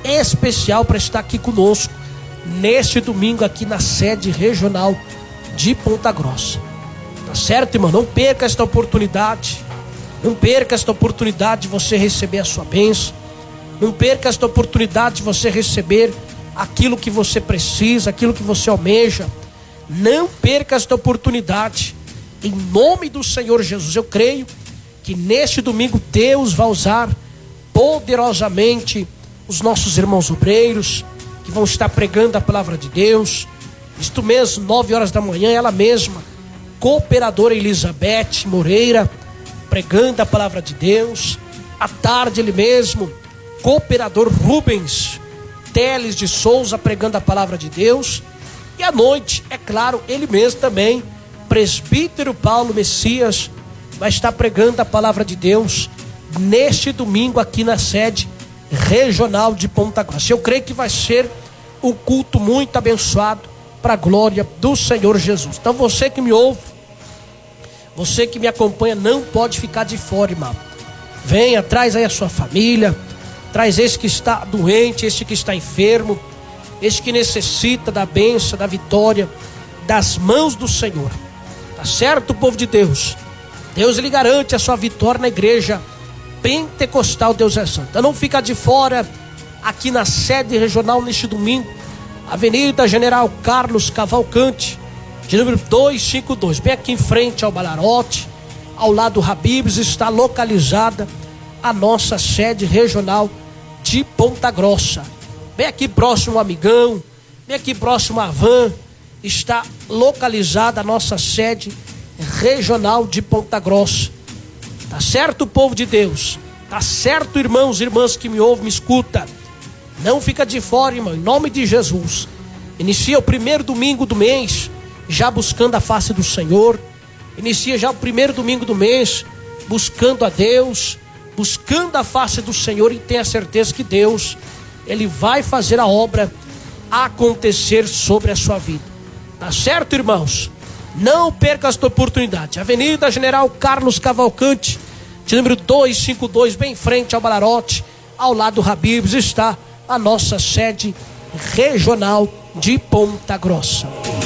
especial para estar aqui conosco neste domingo aqui na sede regional de Ponta Grossa. Tá certo, irmão? Não perca esta oportunidade. Não perca esta oportunidade de você receber a sua bênção. Não perca esta oportunidade de você receber aquilo que você precisa, aquilo que você almeja. Não perca esta oportunidade. Em nome do Senhor Jesus, eu creio que neste domingo Deus vai usar poderosamente os nossos irmãos obreiros que vão estar pregando a palavra de Deus. Isto mesmo, 9 horas da manhã, ela mesma, cooperadora Elizabeth Moreira, pregando a palavra de Deus. À tarde, ele mesmo, cooperador Rubens Teles de Souza, pregando a palavra de Deus. E à noite, é claro, ele mesmo também, presbítero Paulo Messias, vai estar pregando a palavra de Deus neste domingo aqui na sede regional de Ponta Grossa. Eu creio que vai ser um culto muito abençoado para a glória do Senhor Jesus. Então você que me ouve, você que me acompanha, não pode ficar de fora, irmão. Venha, traz aí a sua família, traz esse que está doente, esse que está enfermo, esse que necessita da bênção, da vitória, das mãos do Senhor. Tá certo, povo de Deus? Deus, ele garante a sua vitória na igreja pentecostal. Deus é santo. Então não fica de fora aqui na sede regional neste domingo, Avenida General Carlos Cavalcante, de número 252, bem aqui em frente ao Balarote, ao lado do Habib's, está localizada a nossa sede regional de Ponta Grossa. Bem aqui próximo ao Amigão, bem aqui próximo à Van, está localizada a nossa sede regional de Ponta Grossa. Tá certo, povo de Deus? Tá certo, irmãos e irmãs que me ouvem, me escuta. Não fica de fora, irmão, em nome de Jesus. Inicia o primeiro domingo do mês, já buscando a face do Senhor. Inicia já o primeiro domingo do mês, buscando a Deus, buscando a face do Senhor, e tenha certeza que Deus, ele vai fazer a obra acontecer sobre a sua vida. Tá certo, irmãos? Não perca esta oportunidade. Avenida General Carlos Cavalcante, de número 252, bem em frente ao Balarote, ao lado do Habib's, está a nossa sede regional de Ponta Grossa.